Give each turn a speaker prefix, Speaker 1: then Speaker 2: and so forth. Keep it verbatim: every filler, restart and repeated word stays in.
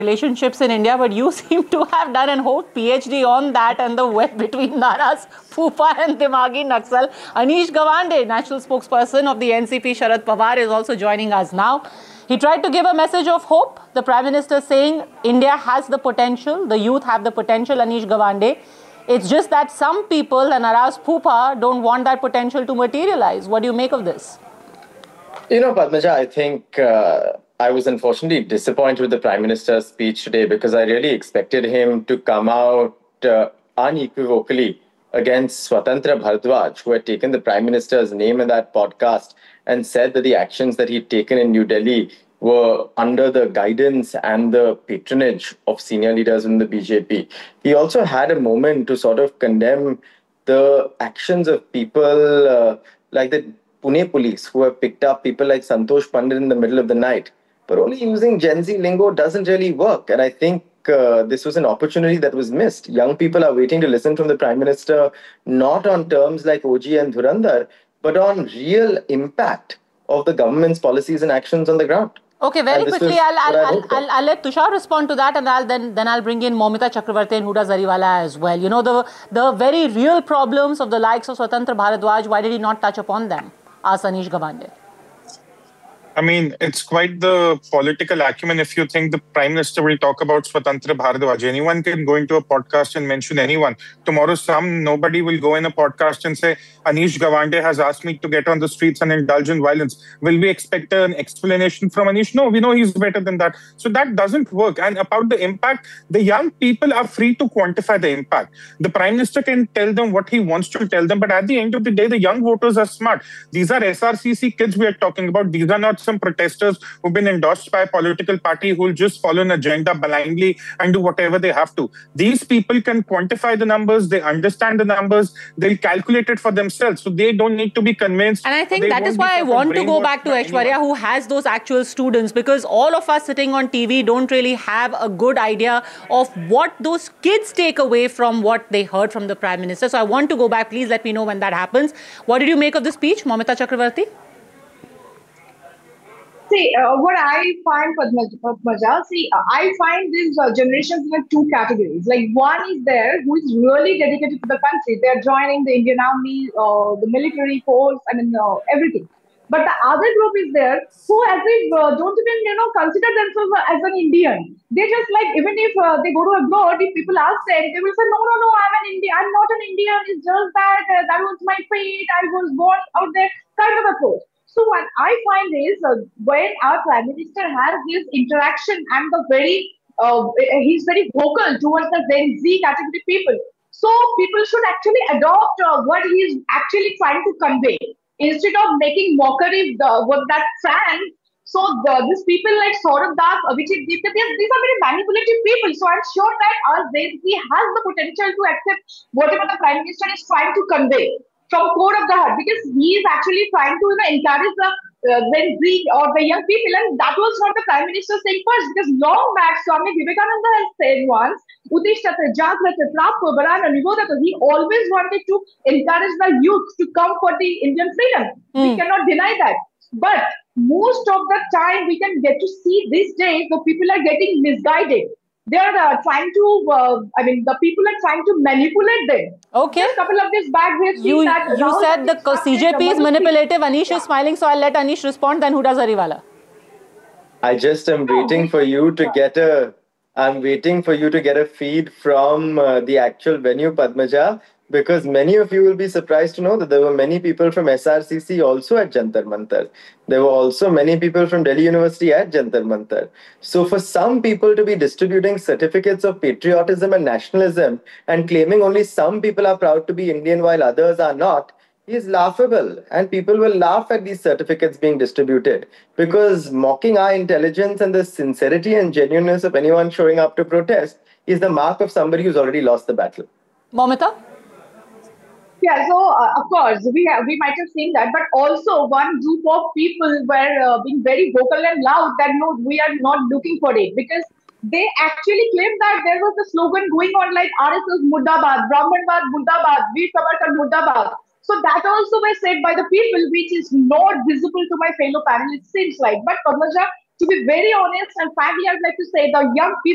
Speaker 1: relationships in India, but you seem to have done a whole PhD on that and the web between Nara's Phoopa and Dimagi Naxal. Anish Gawande, national spokesperson of the N C P, Sharad Pawar, is also joining us now. He tried to give a message of hope. The Prime Minister saying India has the potential, the youth have the potential, Anish Gawande. It's just that some people and Nara's Phoopa don't want that potential to materialize. What do you make of this?
Speaker 2: You know, Padmaja, I think uh, I was unfortunately disappointed with the Prime Minister's speech today because I really expected him to come out uh, unequivocally against Swatantra Bharadwaj, who had taken the Prime Minister's name in that podcast and said that the actions that he'd taken in New Delhi were under the guidance and the patronage of senior leaders in the B J P. He also had a moment to sort of condemn the actions of people uh, like the Pune police who have picked up people like Santosh Pandit in the middle of the night. But only using Gen Z lingo doesn't really work. And I think uh, this was an opportunity that was missed. Young people are waiting to listen from the Prime Minister, not on terms like O G and Dhurandhar, but on real impact of the government's policies and actions on the ground.
Speaker 1: Okay, very quickly, I'll, I'll, I'll, I'll, I'll let Tushar respond to that, and I'll then, then I'll bring in Moumita Chakravarti and Huda Zariwala as well. You know, the, the very real problems of the likes of Swatantra Bharadwaj, why did he not touch upon them? Ask Anish Gawande.
Speaker 3: I mean, it's quite the political acumen if you think the Prime Minister will talk about Swatantra Bharadwaj. Anyone can go into a podcast and mention anyone. Tomorrow, some nobody will go in a podcast and say, Anish Gawande has asked me to get on the streets and indulge in violence. Will we expect an explanation from Anish? No, we know he's better than that. So that doesn't work. And about the impact, the young people are free to quantify the impact. The Prime Minister can tell them what he wants to tell them. But at the end of the day, the young voters are smart. These are S R C C kids we are talking about. These are not some protesters who've been endorsed by a political party who'll just follow an agenda blindly and do whatever they have to. These people can quantify the numbers, they understand the numbers, they'll calculate it for themselves. So they don't need to be convinced.
Speaker 1: And I think that is why I want to go back to Aishwarya, who has those actual students, because all of us sitting on T V don't really have a good idea of what those kids take away from what they heard from the Prime Minister. So I want to go back. Please let me know when that happens. What did you make of the speech, Moumita Chakravarti?
Speaker 4: See, uh, what I find, Padmaja, see, uh, I find these uh, generations in two categories. Like, one is there who is really dedicated to the country. They are joining the Indian Army, uh, the military force, I mean, uh, everything. But the other group is there who, as if uh, don't even, you know, consider themselves as an Indian. They just like, even if uh, they go to abroad, if people ask them, they will say, no, no, no, I'm an Indian. I'm not an Indian. It's just that uh, that was my fate. I was born out there, kind of approach. So what I find is uh, when our Prime Minister has this interaction and the very, uh, he's very vocal towards the Gen Z category people. So people should actually adopt uh, what he's actually trying to convey instead of making mockery of what that fan. So the, these people like Saurabh Das, Abhijit Deepta, these are very manipulative people. So I'm sure that our Gen Z has the potential to accept whatever the Prime Minister is trying to convey from core of the heart, because he is actually trying to, you know, encourage the uh, Gen Z or the young people, and that was what the Prime Minister saying first, because long back Swami Vivekananda has said once, Utishtata, Jagrata, Prapta, Barana, Nivodata, he always wanted to encourage the youth to come for the Indian freedom. Mm. We cannot deny that. But most of the time we can get to see these days the people are getting misguided. They are uh, trying to, uh, I mean, the people are trying to manipulate them.
Speaker 1: Okay.
Speaker 4: Just a couple of days back, we have seen
Speaker 1: you,
Speaker 4: that.
Speaker 1: You said the C J P is manipulative. Anish yeah. is smiling, so I'll let Anish respond, then Huda Zariwala.
Speaker 2: I just am waiting for you to get a, I'm waiting for you to get a feed from uh, the actual venue, Padmaja, because many of you will be surprised to know that there were many people from S R C C also at Jantar Mantar. There were also many people from Delhi University at Jantar Mantar. So for some people to be distributing certificates of patriotism and nationalism and claiming only some people are proud to be Indian while others are not, is laughable. And people will laugh at these certificates being distributed, because mocking our intelligence and the sincerity and genuineness of anyone showing up to protest is the mark of somebody who's already lost the battle.
Speaker 1: Moumita?
Speaker 4: Yeah, so uh, of course, we have, we might have seen that, but also one group of people were uh, being very vocal and loud that no, we are not looking for it, because they actually claimed that there was a slogan going on like R S S Murdabad, Brahmanbad Murdabad, Veer Savarkar Murdabad. So that also was said by the people, which is not visible to my fellow panelists, seems like. But Padmaja, to be very honest and frankly, I would like to say the young people